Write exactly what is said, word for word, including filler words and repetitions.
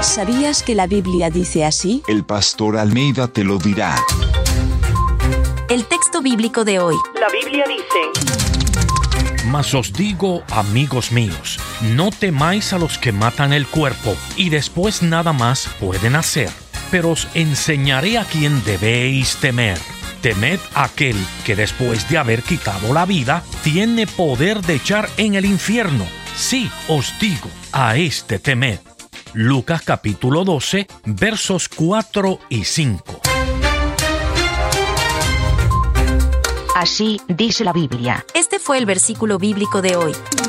¿Sabías que la Biblia dice así? El pastor Almeida te lo dirá. El texto bíblico de hoy. La Biblia dice: Mas os digo, amigos míos, no temáis a los que matan el cuerpo, y después nada más pueden hacer. Pero os enseñaré a quién debéis temer. Temed a aquel que después de haber quitado la vida, tiene poder de echar en el infierno. Sí, os digo, a este temed. Lucas capítulo doce, versos cuatro y cinco. Así dice la Biblia. Este fue el versículo bíblico de hoy.